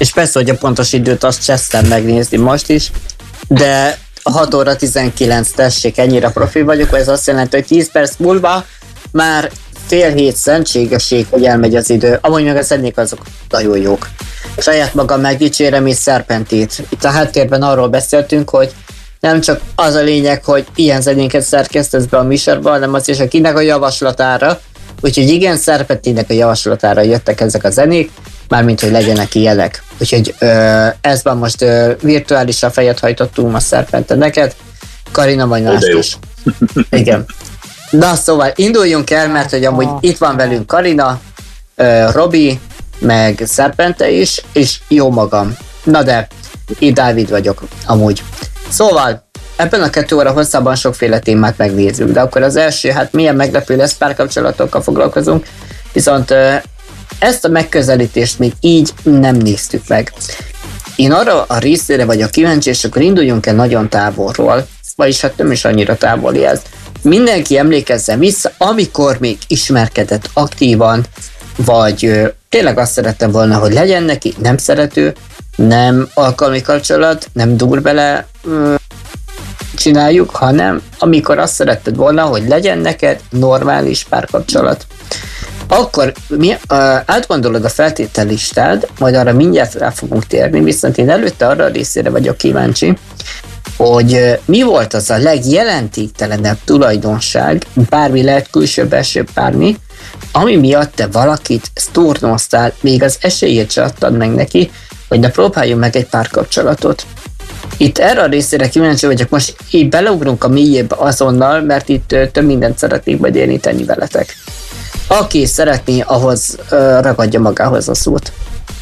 És persze, hogy a pontos időt azt csesztem megnézni most is, de 6 óra 19, tessék, ennyire profi vagyok, ez azt jelenti, hogy 10 perc múlva már fél hét szentségeség, hogy elmegy az idő. Amúgy meg a zenék azok nagyon jók. Saját magam megdicsérem és Serpentit. Itt a háttérben arról beszéltünk, hogy nem csak az a lényeg, hogy ilyen zenéket szerkesztesz be a műsorba, hanem az is, akinek a javaslatára. Úgyhogy igen, Serpentinek a javaslatára jöttek ezek a zenék, mármint, hogy legyenek ilyenek. Úgyhogy ez van most virtuálisan fejet hajtottunk a Serpenten neked. Karina vagy mást is. Igen. Na szóval induljunk el, mert hogy amúgy itt van velünk Karina, Robi, meg Serpente is, és jó magam. Na de, itt Dávid vagyok amúgy. Szóval, ebben a 2 óra hosszában sokféle témát megnézzük, de akkor az első, hát milyen meglepő lesz, párkapcsolatokkal foglalkozunk, viszont ezt a megközelítést még így nem néztük meg. Én arra a részére vagyok kíváncsi, és akkor induljunk el nagyon távolról, vagyis hát nem is annyira távoli ez. Mindenki emlékezzen vissza, amikor még ismerkedett aktívan, vagy tényleg azt szerettem volna, hogy legyen neki, nem szerető, nem alkalmi kapcsolat, nem dur bele csináljuk, hanem amikor azt szeretted volna, hogy legyen neked normális párkapcsolat. Akkor átgondolod a feltétellistád, majd arra mindjárt rá fogunk térni, viszont én előtte arra a részére vagyok kíváncsi, hogy mi volt az a legjelentéktelenebb tulajdonság, bármi lehet, külső-belső bármi, ami miatt te valakit sztornoztál, még az esélyét se adtad meg neki, hogy ne próbáljunk meg egy párkapcsolatot. Itt erre a részére kíváncsi vagyok, most így beleugrunk a mélyébe azonnal, mert itt több mindent szeretnék majd érinteni veletek. Aki szeretné, ahhoz ragadja magához a szót.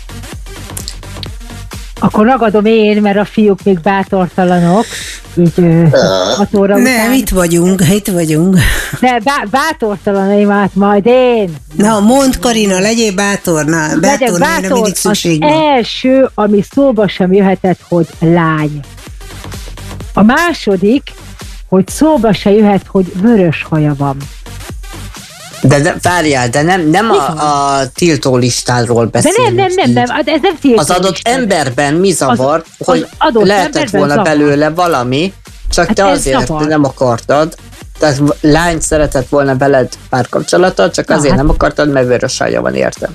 Akkor ragadom én, mert a fiúk még bátortalanok. Így 6 óra nem, után. itt vagyunk. De bátortalan át majd én. Na, mondd, Karina, legyél bátor. Legyek bátor, az van. első, ami szóba sem jöhetett, hogy lány. A második, hogy szóba se jöhet, hogy vörös haja van. De várjál, de nem a tiltó listáról beszélünk. De nem, ez nem tiltó az adott listán. Emberben mi zavar, hogy lehetett volna zavar. Belőle valami, csak hát te azért zavar. Nem akartad, tehát lány szeretett volna veled párkapcsolatot, csak azért nem akartad, mert vörös haja van, értem.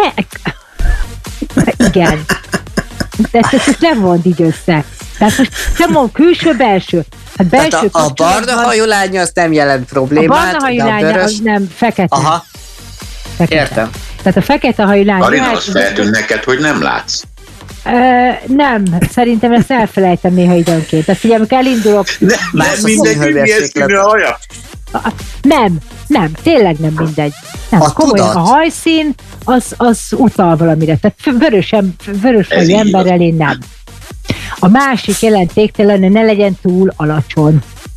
Igen. De ezt nem mondd így össze. Tehát most nem mond külső-belső. Hát belső a barna hajú lány az nem jelent problémát. A barna hajú lány az nem fekete. Aha, fekete. Értem. Tehát a fekete hajú lány... Marina, azt feltűnt neked, hogy nem látsz? Nem, szerintem ezt elfelejtem néha időnként. Tehát figyelj, amikor elindulok... Nem mindegy, milyen színű a haja? Nem, tényleg nem mindegy. Nem, komolyan a hajszín az utal valamire. Tehát vörös hajú emberrel én nem. A másik jelentéktelen, ne legyen túl alacsony.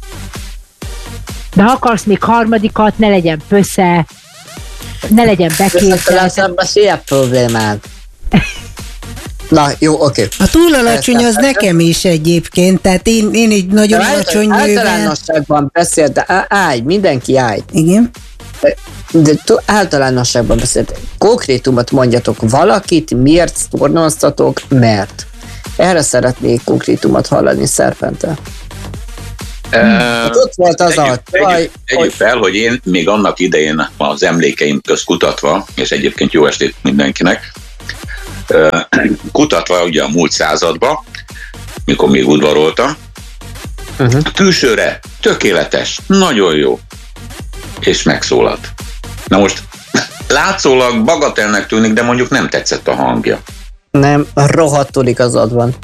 De ha akarsz még harmadikat, ne legyen pösze, ne legyen bekészített. Ez ilyen problémád. Na, jó, oké. A túl alacsony az nekem is egyébként, tehát én egy nagyon alacsony nővel... Általánosságban beszél, de állj, mindenki állj. Igen. De általánosságban beszélt. Konkrétumot mondjatok, valakit miért sztornoztatok, mert... Erre szeretnék konkrétumot hallani, Serpente. Ott volt az tegyük fel, hogy én még annak idején az emlékeim közt kutatva, és egyébként jó estét mindenkinek, kutatva ugye a múlt századba, mikor még udvaroltam, külsőre tökéletes, nagyon jó, és megszólalt. Na most látszólag bagatelnek tűnik, de mondjuk nem tetszett a hangja. Nem, rohadtul igazad van.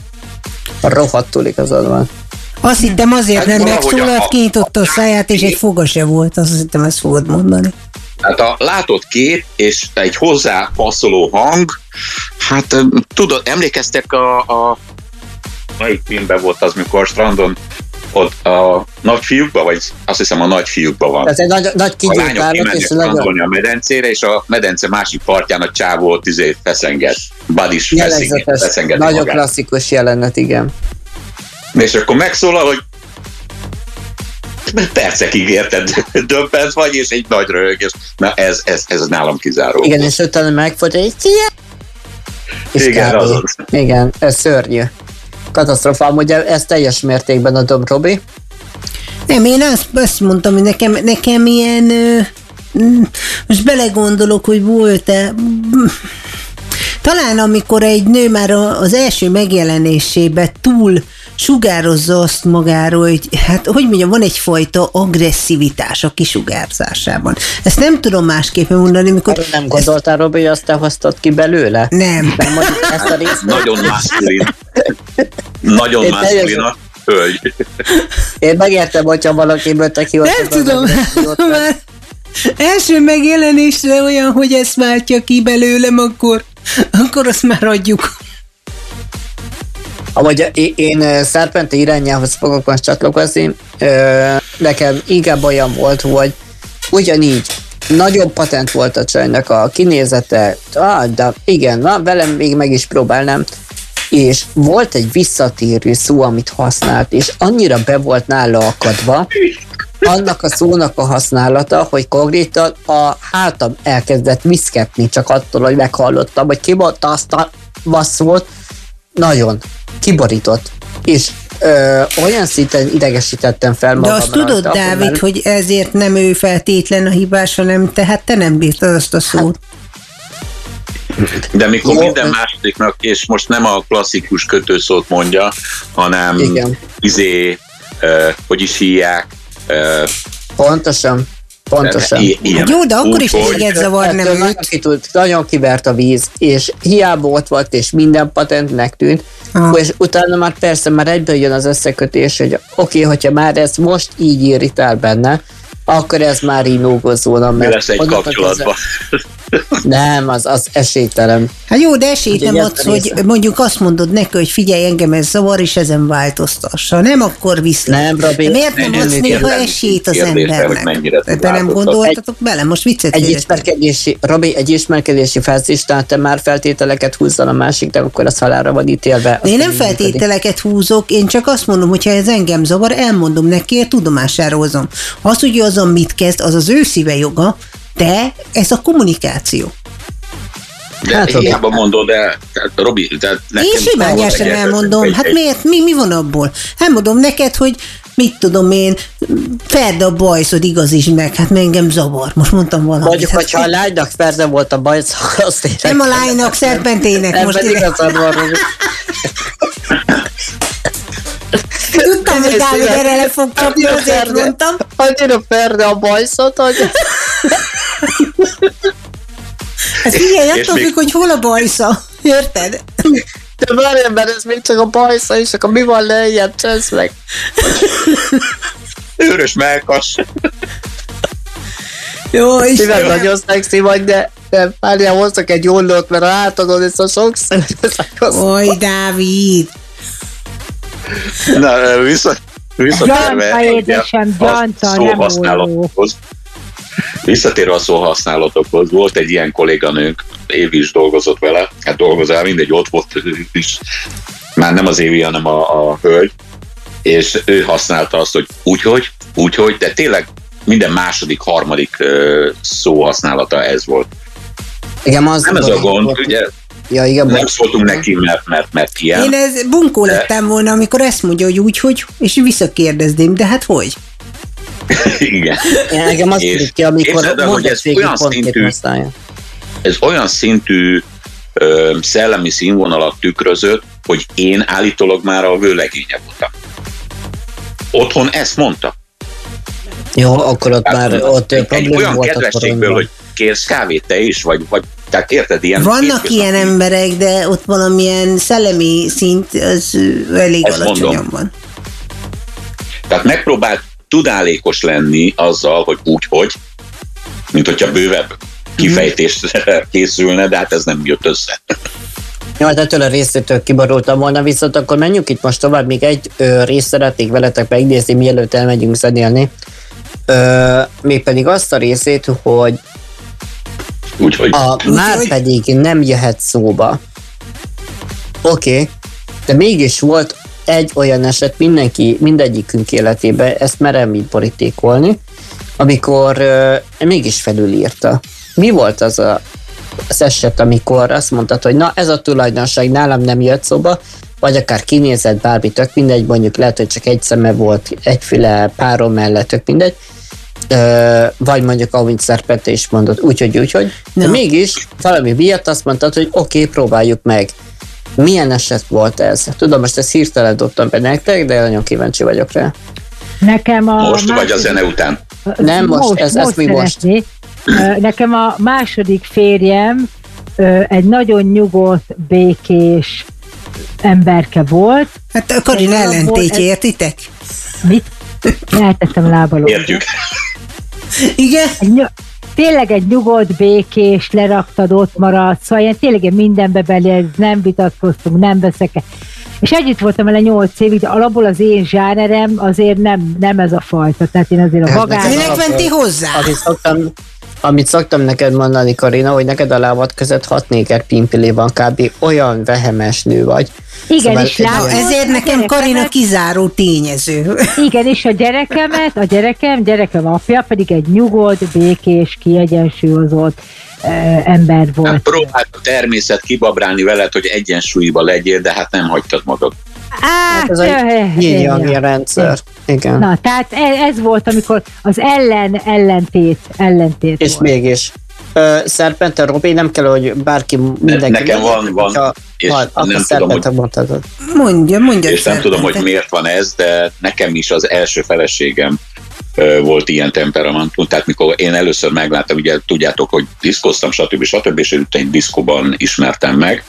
Azt hittem azért nem megszólalt, kinyitotta a száját, és egy foga se volt, azt hittem, ezt fogod mondani. Hát a látott kép és egy hozzá passzoló hang, hát tudod, emlékeztek a melyik filmben volt az, mikor strandon ott a Nagyfiúkban, vagy azt hiszem a Nagyfiúkban van. Ez egy nagy kigyújtálnak, és a medencére, és a medence másik partján a csávó feszenget. Badis feszenget. Nagyon magát. Klasszikus jelenet, igen. És akkor megszólal, hogy percekig érted, döbbent vagy, és egy nagy röhögés. Na ez nálam kizáró. Igen, és utána megfordul, hogy És igen, ez szörnyű. Katasztrofa, amúgy ezt teljes mértékben adom, Robi. Nem, én azt mondtam, hogy nekem ilyen... most belegondolok, hogy volt-e... Talán amikor egy nő már az első megjelenésében túl sugározza azt magáról, hogy hát, hogy mondjam, van egyfajta agresszivitás a kisugárzásában. Ezt nem tudom másképpen mondani, mikor... Nem gondoltál, Robi, hogy azt te hoztad ki belőle? Nem. Ezt a részt... Nagyon maszkulin. Nagyon maszkulin a hölgy. Én megértem, hogyha valakiből te kihoztad. Nem tudom, már első megjelenésre olyan, hogy ezt váltja ki belőlem, akkor azt már adjuk. Amúgy én Szerpente irányához fogok most csatlakozni. Nekem inkább olyan volt, hogy ugyanígy nagyon patent volt a csajnak a kinézete, de igen, velem még meg is próbálnám, és volt egy visszatérő szó, amit használt, és annyira be volt nála akadva, annak a szónak a használata, hogy konkrétan a hátam elkezdett viszketni csak attól, hogy meghallottam, hogy kimondta azt a basszót, nagyon kiborított, és olyan szinten idegesítettem fel magam. De azt tudod, Dávid, hogy ezért nem ő feltétlen a hibás, hanem tehát te nem bírtad azt a szót. De mikor minden másodiknak, és most nem a klasszikus kötőszót mondja, hanem hogy is hívják. Pontosan. Jó, de akkor is téged zavar, nem őt. Nagyon kivert a víz, és hiába ott volt, és minden patentnek tűnt, és utána már persze már egyből jön az összekötés, hogy oké, hogyha már ez most így irritál benne, akkor ez már így nógozóna. Mi lesz egy kapcsolatban? Nem, az esélytelen. Hát jó, de esélyt nem adsz, hogy mondjuk azt mondod neki, hogy figyelj, engem ez zavar, és ezen változtassa. Nem akkor viszlát. Nem, Robi. Miért nem adsz néha esélyt az embernek? Ebben nem gondoltatok bele? Most viccet Robi, egy ismerkedési fázis, tehát te már feltételeket húzzal a másik, de akkor az halálra van ítélve. Én nem feltételeket húzok, én csak azt mondom, hogyha ez engem zavar, elmondom neki, tudomására hozom. Az, hogy azon mit kezd, az az ő szíve joga, de ez a kommunikáció. De hát, hiába mondod, de Robi, én simányásan elmondom, hát miért, mi van abból? Elmondom neked, hogy mit tudom én, ferd a bajszod, igaz is meg, hát engem zavar. Most mondtam valamit. Mondjuk, hogyha a lánynak ferde volt a bajsz, azt tényleg. Nem a lánynak, Szerpentének most igazad van, Robi. Tudtam, hogy Dávid erre le fog csapni, azért mondtam. Annyira ferde a bajszot, hogy... Hát figyelj, attól függ, hogy hol a bajsza. Érted? De várjál, mert ez még csak a bajsza, és akkor mi van lejjebb, csesz meg. Őrös melkas. Jó, és... Mivel nagyon szexi vagy, de várjál, hozzak egy ollót, mert a hátadon ez a sokszor. Oly, Dávid! Na, visszatérve visszatérve a szóhasználatokhoz, volt egy ilyen kolléganőnk, Évi is dolgozott vele, hát dolgozál, mindegy, ott volt is, már nem az Évi, hanem a hölgy, és ő használta azt, hogy úgyhogy, de tényleg minden második, harmadik szóhasználata ez volt. Igen, nem ez a gond, ugye? Ja, igen, nem szóltunk neki, mert ilyen. Én ez bunkó lettem volna, amikor ezt mondja, hogy úgyhogy, és visszakérdezném, de hát hogy? Igen. Engem azt tűnik ki, amikor mondat végig pontként használja. Ez olyan szintű szellemi színvonalat tükrözött, hogy én állítólag már a vőlegénye voltam. Otthon ezt mondta. Jó, akkor ott már ott probléma olyan volt. Olyan kedvességből, hogy kérsz kávét te is, vagy tehát érted, ilyen... Vannak ilyen emberek, de ott valamilyen szellemi szint, az elég alacsonyan van. Tehát megpróbált tudálékos lenni azzal, hogy úgyhogy, mint hogyha bővebb kifejtésre készülne, de hát ez nem jött össze. Jó, hát ettől a részétől kiborultam volna, viszont akkor menjünk itt most tovább, még egy részt szeretnék veletek megnézni, mielőtt elmegyünk zenélni. Mégpedig azt a részét, hogy már pedig nem jöhet szóba. Oké, de mégis volt egy olyan eset mindegyikünk életében, ezt merem így politikkolni, amikor mégis felülírta. Mi volt az a az eset, amikor azt mondtad, hogy na ez a tulajdonság nálam nem jött szóba, vagy akár kinézett bármi, tök mindegy, mondjuk lehet, hogy csak egy szeme volt, egyféle párom mellett, tök mindegy, vagy mondjuk, ahogy Szerpente is mondott, úgyhogy. De mégis valami miatt azt mondtad, hogy oké, próbáljuk meg. Milyen eset volt ez? Tudom, most ezt hirtelen dobtam be nektek, de nagyon kíváncsi vagyok rá. Nekem most vagy a zene után? Nem, most ez mi most? Nekem a második férjem egy nagyon nyugodt, békés emberke volt. Hát a Karina ellentétje, értitek? Mit? Eltettem lábaló. Értjük. Igen? Tényleg egy nyugodt, békés, leraktad, ott maradt, szóval ilyen tényleg mindenbe bele, nem vitatkoztunk, nem veszek. És együtt voltam vele 8 évig, de alapból az én zsánerem azért nem ez a fajta. Tehát én azért a vagány... Minek menti hozzá? Amit szoktam neked mondani, Karina, hogy neked a lábad között 6 néger pimpili van, kb. Olyan vehemes nő vagy. Igen, szóval és látod, ezért nekem Karina kizáró tényező. Igen, és a gyerekem apja pedig egy nyugodt, békés, kiegyensúlyozott ember volt. Hát próbált a természet kibabrálni veled, hogy egyensúlyba legyél, de hát nem hagytad magad. Hát ez egy yin-yang rendszer. Igen. Na, tehát ez volt, amikor az ellentét és volt. Mégis. Szerpente, Robi, nem kell, hogy bárki mindenki... Nekem van, és nem tudom, hogy... Mondja. És nem tudom, hogy miért van ez, de nekem is az első feleségem volt ilyen temperamentum, tehát mikor én először megláttam, ugye tudjátok, hogy diszkoztam, stb. És egy diszkóban ismertem meg,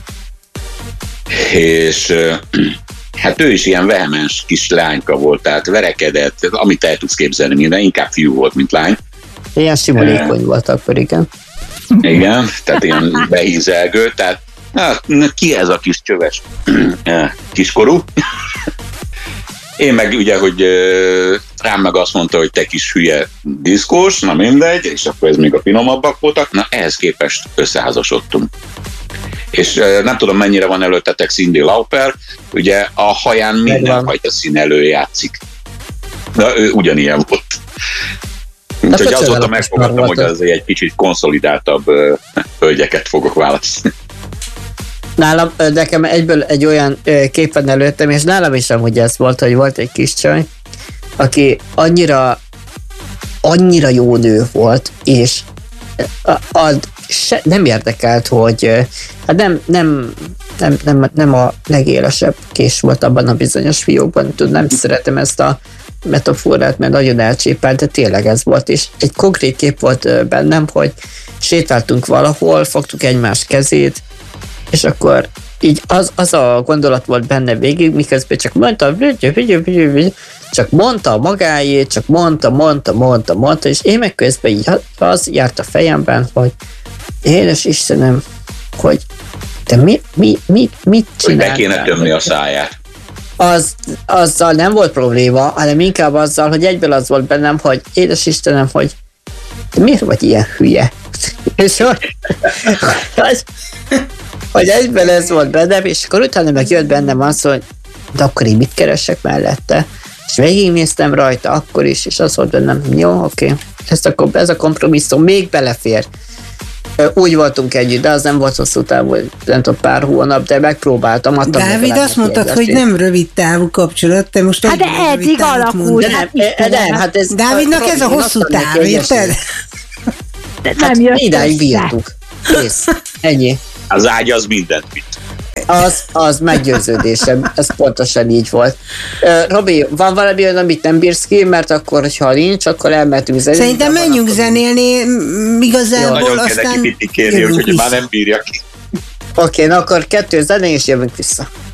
és hát ő is ilyen vehemens kis lányka volt, tehát verekedett, amit el tudsz képzelni minden, inkább fiú volt, mint lány. Ilyen simolékony volt akkor, igen. Igen, tehát ilyen behízelgő, tehát ki ez a kis csöves kiskorú? Én meg ugye, hogy rám meg azt mondta, hogy te kis hülye diszkós, na mindegy, és akkor ez még a finomabbak voltak, na ehhez képest összeházasodtunk. És nem tudom, mennyire van előttetek Cyndi Lauper, ugye a haján mindenfajta színelő játszik. Na, ő ugyanilyen volt. Úgyhogy azóta megfogadtam, hogy azért egy kicsit konszolidáltabb hölgyeket fogok választani. Nálam, nekem egyből egy olyan képen előttem, és nálam is amúgy ez volt, hogy volt egy kis csaj, aki annyira jó nő volt, és nem érdekelt, hogy hát nem a legélesebb kés volt abban a bizonyos fiókban, nem szeretem ezt a metaforát, mert nagyon elcsépelt, de tényleg ez volt, és egy konkrét kép volt bennem, hogy sétáltunk valahol, fogtuk egymás kezét, és akkor így az a gondolat volt benne végig, miközben csak mondta magáét, csak mondta, és én meg közben így az járt a fejemben, hogy édes Istenem, hogy te mit csináltál? Hogy be kéne tömni a száját. Azzal nem volt probléma, hanem inkább azzal, hogy egyből az volt bennem, hogy édes Istenem, hogy te miért vagy ilyen hülye? És hogy egyben ez volt bennem, és akkor utána meg jött bennem az, hogy de akkor én mit keresek mellette? És végignéztem rajta akkor is, és az volt bennem, jó, oké. Ez a kompromisszum még belefér. Úgy voltunk együtt, de az nem volt hosszú távú, nem tudom, pár hónap, de megpróbáltam. Dávid azt mondtad, hogy nem rövid távú kapcsolat, te most hát de eddig alakult. Dávidnak ez a hosszú táv, érted? Nem jött idáig bírtuk. Kész. Ennyi. Az ágy az mindent vitt. Az meggyőződésem, ez pontosan így volt. Robi, van valami olyan, amit nem bírsz ki, mert akkor, hogyha nincs, akkor elmehetünk zenélni. Szerintem menjünk zenélni, igazából aztán kérni, hogy már nem bírja ki. Oké, na akkor 2 zene, és jövünk vissza.